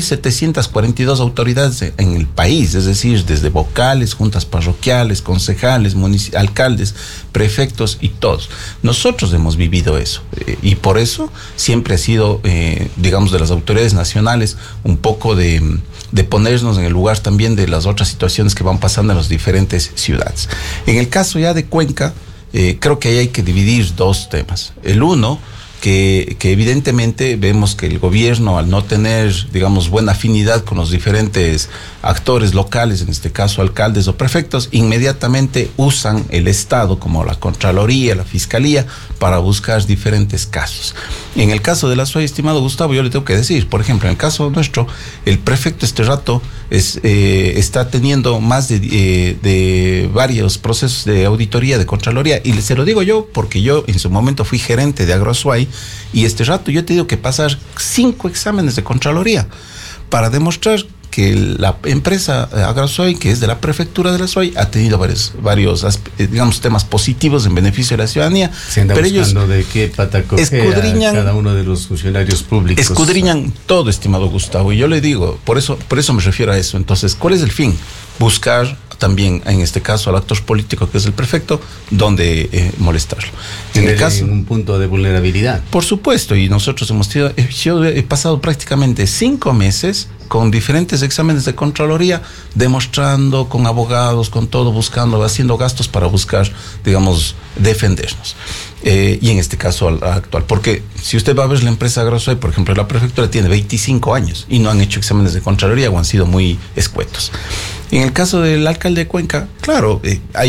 5.742 autoridades en el país, es decir, desde vocales, juntas parroquiales, concejales, alcaldes, prefectos y todos. Nosotros hemos vivido eso, y por eso siempre ha sido, digamos, de las autoridades nacionales, un poco de ponernos en el lugar también de las otras situaciones que van pasando en las diferentes ciudades. En el caso ya de Cuenca, creo que ahí hay que dividir dos temas. El uno, que evidentemente vemos que el gobierno, al no tener, digamos, buena afinidad con los diferentes actores locales, en este caso alcaldes o prefectos, inmediatamente usan el Estado, como la Contraloría, la Fiscalía, para buscar diferentes casos. En el caso de la SUAY, estimado Gustavo, yo le tengo que decir, por ejemplo, en el caso nuestro, el prefecto este rato está teniendo más de varios procesos de auditoría, de Contraloría, y se lo digo yo porque yo en su momento fui gerente de AgroSuay, y este rato yo he tenido que pasar 5 exámenes de Contraloría para demostrar que la empresa AgroSuay, que es de la prefectura de la SUAY, ha tenido varios digamos, temas positivos en beneficio de la ciudadanía. Se anda pero buscando ellos de qué pata escudriñan cada uno de los funcionarios públicos. Escudriñan todo, estimado Gustavo, y yo le digo, por eso me refiero a eso. Entonces, ¿cuál es el fin? Buscar también, en este caso, al actor político que es el prefecto, donde molestarlo. En el caso, un punto de vulnerabilidad. Por supuesto, y nosotros yo he pasado prácticamente 5 meses con diferentes exámenes de Contraloría, demostrando con abogados, con todo, buscando, haciendo gastos para buscar, digamos, defendernos. Y en este caso actual, porque si usted va a ver la empresa AgroSuay, por ejemplo, la prefectura tiene 25 años y no han hecho exámenes de Contraloría o han sido muy escuetos. En el caso del alcalde de Cuenca, claro,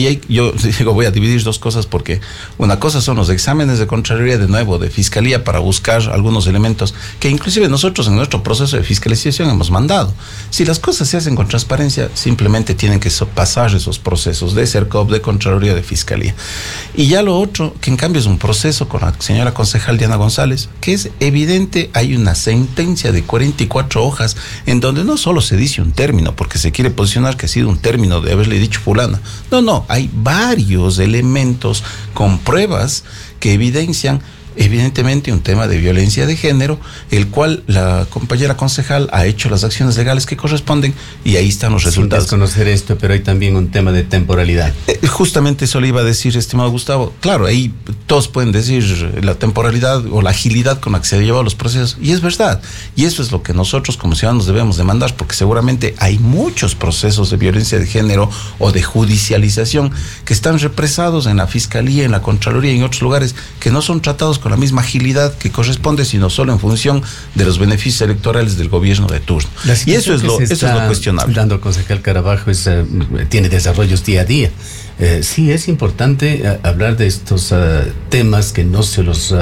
yo digo, voy a dividir dos cosas, porque una cosa son los exámenes de Contraloría, de nuevo, de Fiscalía, para buscar algunos elementos que inclusive nosotros en nuestro proceso de fiscalización hemos mandado. Si las cosas se hacen con transparencia, simplemente tienen que pasar esos procesos de CERCOP, de Contraloría, de Fiscalía. Y ya lo otro, que en cambio es un proceso con la señora concejal Diana González, que es evidente, hay una sentencia de 44 hojas en donde no solo se dice un término, porque se quiere posicionar que ha sido un término de haberle dicho fulana. No, hay varios elementos con pruebas que evidencian evidentemente un tema de violencia de género, el cual la compañera concejal ha hecho las acciones legales que corresponden, y ahí están los resultados. Sin desconocer esto, pero hay también un tema de temporalidad. Justamente eso le iba a decir, estimado Gustavo. Claro, ahí todos pueden decir la temporalidad o la agilidad con la que se han llevado los procesos, y es verdad, y eso es lo que nosotros como ciudadanos debemos demandar, porque seguramente hay muchos procesos de violencia de género o de judicialización que están represados en la Fiscalía, en la Contraloría y en otros lugares, que no son tratados con la misma agilidad que corresponde, sino solo en función de los beneficios electorales del gobierno de turno. Y eso es lo cuestionable. Dando concejal Carabajo tiene desarrollos día a día. sí es importante hablar de estos temas que no se los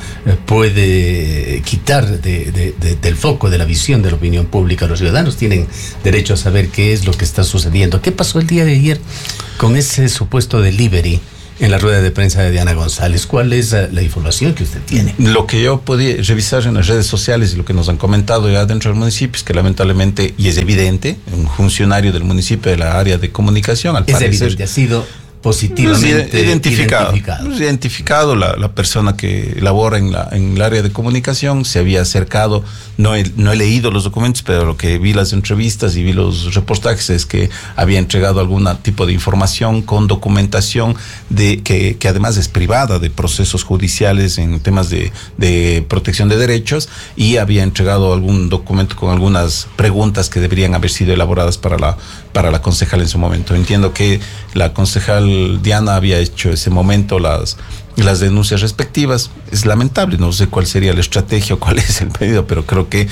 puede quitar del foco, de la visión de la opinión pública. Los ciudadanos tienen derecho a saber qué es lo que está sucediendo. ¿Qué pasó el día de ayer con ese supuesto delivery en la rueda de prensa de Diana González? ¿Cuál es la información que usted tiene? Lo que yo podía revisar en las redes sociales y lo que nos han comentado ya dentro del municipio es que lamentablemente, y es evidente, un funcionario del municipio de la área de comunicación, al parecer... Evidente, ha sido positivamente identificado la persona que labora en el área de comunicación, se había acercado, no he leído los documentos, pero lo que vi las entrevistas y vi los reportajes es que había entregado algún tipo de información con documentación que además es privada, de procesos judiciales en temas de protección de derechos, y había entregado algún documento con algunas preguntas que deberían haber sido elaboradas para la concejal en su momento. Entiendo que la concejal Diana había hecho ese momento las denuncias respectivas. Es lamentable, no sé cuál sería la estrategia o cuál es el pedido, pero creo que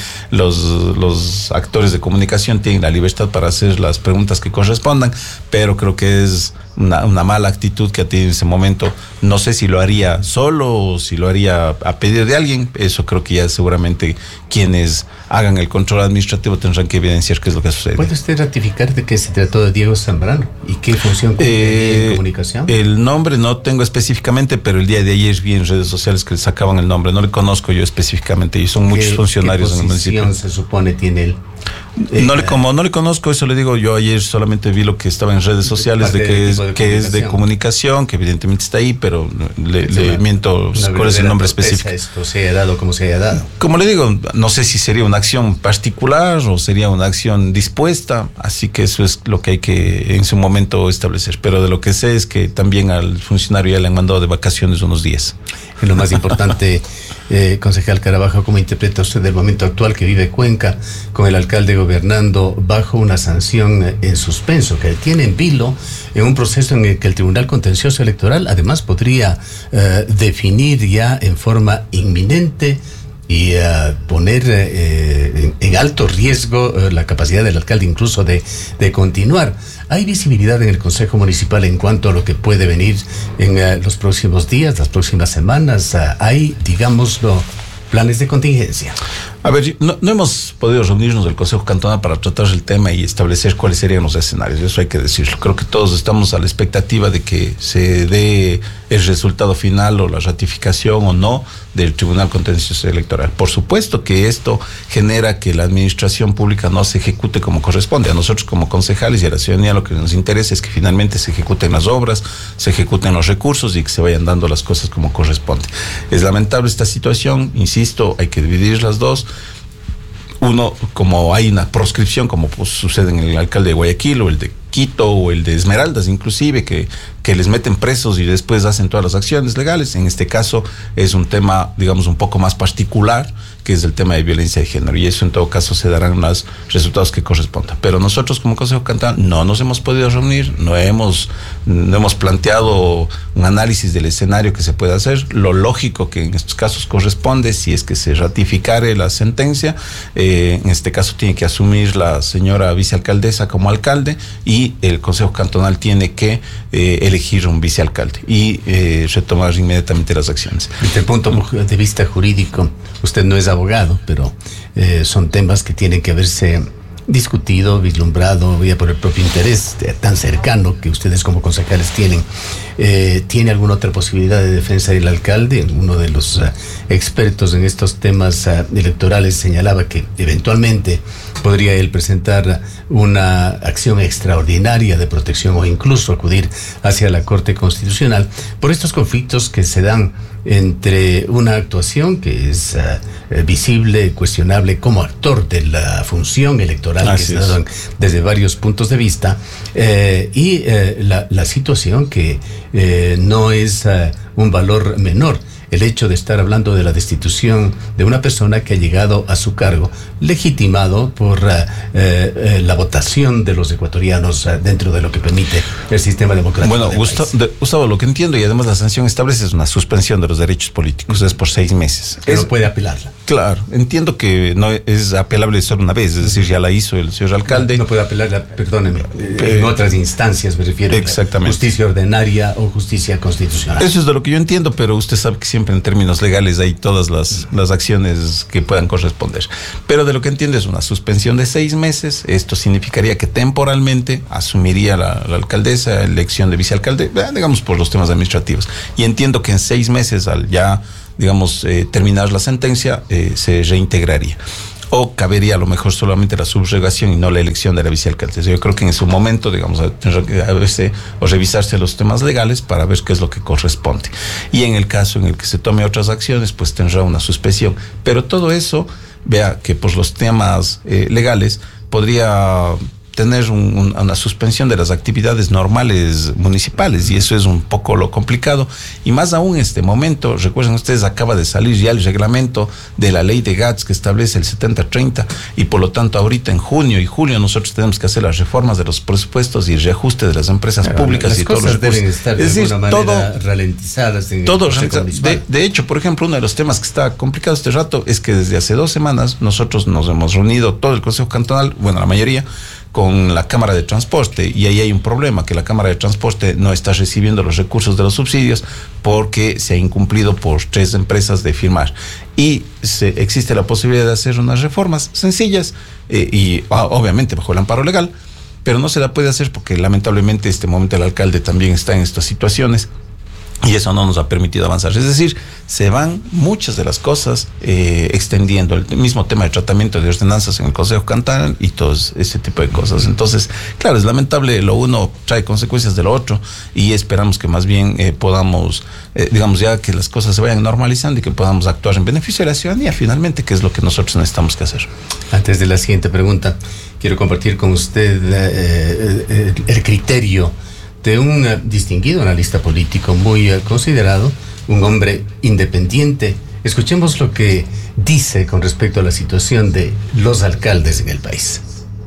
los actores de comunicación tienen la libertad para hacer las preguntas que correspondan, pero creo que es una mala actitud que ha tenido en ese momento. No sé si lo haría solo o si lo haría a pedido de alguien. Eso creo que ya seguramente quienes hagan el control administrativo tendrán que evidenciar qué es lo que sucede. ¿Puede usted ratificar de que se trató de Diego Zambrano? ¿Y qué función cumple en comunicación? El nombre no tengo específicamente, pero el día de ayer vi en redes sociales que le sacaban el nombre. No le conozco yo específicamente, y son muchos funcionarios en el municipio. ¿Qué posición se supone tiene él? No le conozco, eso le digo. Yo ayer solamente vi lo que estaba en redes sociales de que es de comunicación, que evidentemente está ahí, pero le miento cuál es el nombre específico. Esto se haya dado como se haya dado. Como le digo, no sé si sería una acción particular o sería una acción dispuesta, así que eso es lo que hay que en su momento establecer. Pero de lo que sé es que también al funcionario ya le han mandado de vacaciones unos días. Y lo más importante, concejal Carabajo, ¿cómo interpreta usted el momento actual que vive Cuenca, con el alcalde gobernando bajo una sanción en suspenso que tiene en vilo en un proceso en el que el Tribunal Contencioso Electoral además podría definir ya en forma inminente y poner en alto riesgo la capacidad del alcalde incluso de continuar? ¿Hay visibilidad en el Consejo Municipal en cuanto a lo que puede venir en los próximos días, las próximas semanas? ¿Hay, digámoslo, planes de contingencia? A ver, no hemos podido reunirnos del Consejo Cantonal para tratar el tema y establecer cuáles serían los escenarios, eso hay que decirlo. Creo que todos estamos a la expectativa de que se dé el resultado final o la ratificación o no del Tribunal Contencioso Electoral. Por supuesto que esto genera que la administración pública no se ejecute como corresponde. A nosotros como concejales y a la ciudadanía lo que nos interesa es que finalmente se ejecuten las obras, se ejecuten los recursos y que se vayan dando las cosas como corresponde. Es lamentable esta situación, insisto, hay que dividir las dos. Uno, como hay una proscripción, como pues sucede en el alcalde de Guayaquil o el de Quito o el de Esmeraldas inclusive, que les meten presos y después hacen todas las acciones legales. En este caso es un tema, digamos, un poco más particular, que es el tema de violencia de género, y eso en todo caso se darán los resultados que correspondan. Pero nosotros como Consejo Cantonal no nos hemos podido reunir, no hemos planteado un análisis del escenario que se puede hacer. Lo lógico que en estos casos corresponde, si es que se ratificare la sentencia, en este caso tiene que asumir la señora vicealcaldesa como alcalde, y el Consejo Cantonal tiene que elegir un vicealcalde y retomar inmediatamente las acciones. Desde el punto de vista jurídico, usted no es abogado, pero son temas que tienen que haberse discutido, vislumbrado, ya por el propio interés tan cercano que ustedes como concejales tienen. ¿Tiene alguna otra posibilidad de defensa del alcalde? Uno de los expertos en estos temas electorales señalaba que eventualmente podría él presentar una acción extraordinaria de protección o incluso acudir hacia la Corte Constitucional por estos conflictos que se dan entre una actuación que es visible, cuestionable como actor de la función electoral. Así que se dan desde varios puntos de vista, y la situación que no es un valor menor. El hecho de estar hablando de la destitución de una persona que ha llegado a su cargo legitimado por la votación de los ecuatorianos dentro de lo que permite el sistema democrático. Bueno, Gustavo, lo que entiendo, y además la sanción establece es una suspensión de los derechos políticos, es por 6 meses. Pero puede apelarla. Claro, entiendo que no es apelable solo una vez, es decir, ya la hizo el señor alcalde. No puede apelar, perdóneme, en otras instancias me refiero. Exactamente. Justicia ordinaria o justicia constitucional. Eso es de lo que yo entiendo, pero usted sabe que siempre en términos legales hay todas las acciones que puedan corresponder. Pero de lo que entiendo es una suspensión de 6 meses. Esto significaría que temporalmente asumiría la alcaldesa, elección de vicealcalde, digamos por los temas administrativos. Y entiendo que en 6 meses, al ya, digamos, terminar la sentencia, se reintegraría. O cabería a lo mejor solamente la subrogación y no la elección de la vicealcaldesa. Yo creo que en su momento, digamos, tendrá que verse o revisarse los temas legales para ver qué es lo que corresponde. Y en el caso en el que se tome otras acciones, pues tendrá una suspensión. Pero todo eso, vea que por los temas legales podría tener una suspensión de las actividades normales municipales, y eso es un poco lo complicado, y más aún en este momento. Recuerden ustedes, acaba de salir ya el reglamento de la ley de GATS que establece el 70-30, y por lo tanto ahorita en junio y julio nosotros tenemos que hacer las reformas de los presupuestos y el reajuste de las empresas públicas, y todos los recursos deben estar de alguna manera ralentizadas. De hecho, por ejemplo, uno de los temas que está complicado este rato es que desde hace 2 semanas nosotros nos hemos reunido, todo el Consejo Cantonal, bueno, la mayoría, con la Cámara de Transporte, y ahí hay un problema, que la Cámara de Transporte no está recibiendo los recursos de los subsidios porque se ha incumplido por 3 empresas de firmar, y existe la posibilidad de hacer unas reformas sencillas y obviamente bajo el amparo legal, pero no se la puede hacer porque lamentablemente este momento el alcalde también está en estas situaciones y eso no nos ha permitido avanzar. Es decir, se van muchas de las cosas extendiendo. El mismo tema de tratamiento de ordenanzas en el Consejo Cantonal y todo ese tipo de cosas. Entonces, claro, es lamentable, lo uno trae consecuencias de lo otro, y esperamos que más bien podamos, digamos, ya que las cosas se vayan normalizando y que podamos actuar en beneficio de la ciudadanía finalmente, que es lo que nosotros necesitamos que hacer. Antes de la siguiente pregunta, quiero compartir con usted el criterio de un distinguido analista político muy considerado, un hombre independiente. Escuchemos lo que dice con respecto a la situación de los alcaldes en el país.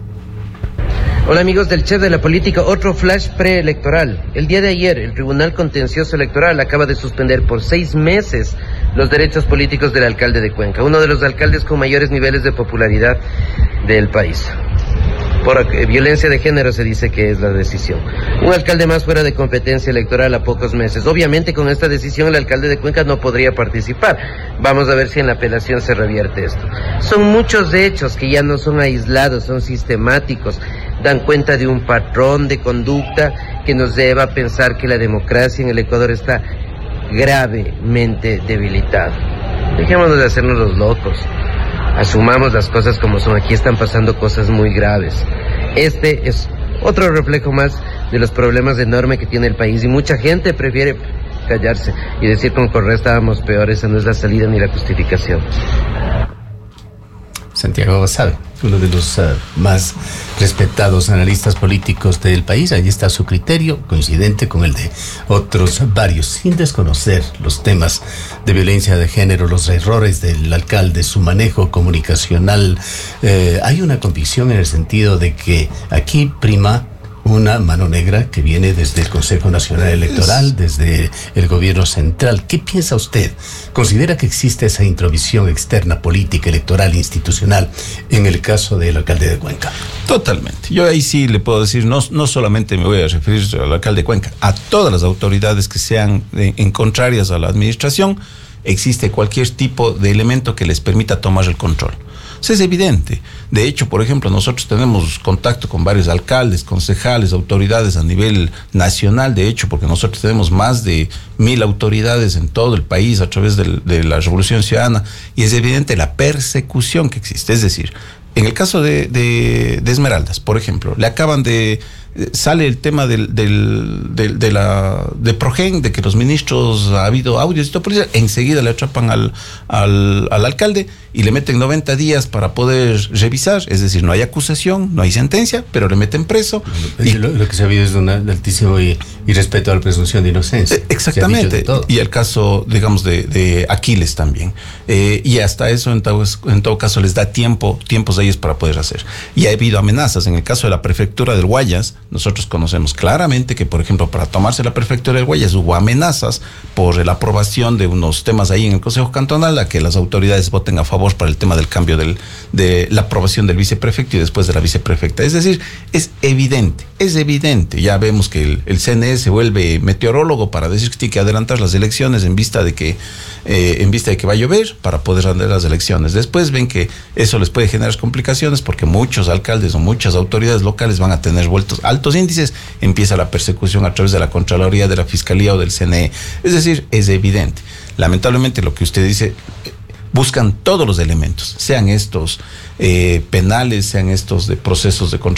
Hola amigos del Chef de la Política, otro flash preelectoral. El día de ayer, el Tribunal Contencioso Electoral acaba de suspender por 6 meses los derechos políticos del alcalde de Cuenca, uno de los alcaldes con mayores niveles de popularidad del país. Por violencia de género se dice que es la decisión. Un alcalde más fuera de competencia electoral a pocos meses. Obviamente con esta decisión el alcalde de Cuenca no podría participar. Vamos a ver si en la apelación se revierte esto. Son muchos hechos que ya no son aislados, son sistemáticos. Dan cuenta de un patrón de conducta que nos lleva a pensar que la democracia en el Ecuador está gravemente debilitada. Dejémonos de hacernos los locos. Asumamos las cosas como son. Aquí están pasando cosas muy graves. Este es otro reflejo más de los problemas enormes que tiene el país, y mucha gente prefiere callarse y decir con Correa estábamos peores. Esa no es la salida ni la justificación. Santiago Basabe, uno de los más respetados analistas políticos del país. Ahí está su criterio, coincidente con el de otros varios, sin desconocer los temas de violencia de género, los errores del alcalde, su manejo comunicacional. Hay una convicción en el sentido de que aquí prima una mano negra que viene desde el Consejo Nacional Electoral, desde el gobierno central. ¿Qué piensa usted? ¿Considera que existe esa intromisión externa, política, electoral, institucional en el caso del alcalde de Cuenca? Totalmente. Yo ahí sí le puedo decir, no solamente me voy a referir al alcalde de Cuenca, a todas las autoridades que sean en contrarias a la administración, existe cualquier tipo de elemento que les permita tomar el control. Eso es evidente. De hecho, por ejemplo, nosotros tenemos contacto con varios alcaldes, concejales, autoridades a nivel nacional, de hecho, porque nosotros tenemos más de 1,000 autoridades en todo el país a través de la Revolución Ciudadana, y es evidente la persecución que existe. Es decir, en el caso de Esmeraldas, por ejemplo, le acaban de... Sale el tema de Progen, de que los ministros, ha habido audios y todo por eso, enseguida le atrapan al alcalde y le meten 90 días para poder revisar. Es decir, no hay acusación, no hay sentencia, pero le meten preso. Y lo que se ha habido es un altísimo y respeto a la presunción de inocencia. Exactamente. Y el caso, digamos, de Aquiles también. Y hasta eso, en todo caso, les da tiempos a ellos para poder hacer. Y ha habido amenazas. En el caso de la prefectura del Guayas, nosotros conocemos claramente que, por ejemplo, para tomarse la prefectura del Guayas hubo amenazas por la aprobación de unos temas ahí en el Consejo Cantonal a que las autoridades voten a favor para el tema del cambio de la aprobación del viceprefecto y después de la viceprefecta. Es decir, es evidente. Ya vemos que el CNE se vuelve meteorólogo para decir que tiene que adelantar las elecciones en vista de que va a llover para poder adelantar las elecciones. Después ven que eso les puede generar complicaciones porque muchos alcaldes o muchas autoridades locales van a tener vueltos altos índices, empieza la persecución a través de la Contraloría, de la Fiscalía o del CNE. Es decir, es evidente. Lamentablemente lo que usted dice, buscan todos los elementos, sean estos penales, sean estos de procesos de control